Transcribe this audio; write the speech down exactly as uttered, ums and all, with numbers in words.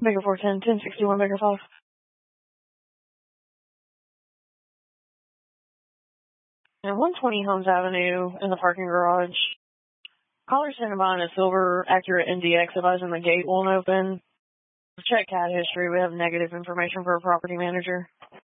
Baker four ten, ten sixty-one, Baker five. And one twenty Holmes Avenue in the parking garage. Caller sent by in a silver accurate N D X advising the gate won't open. Check cat history. We have negative information for a property manager.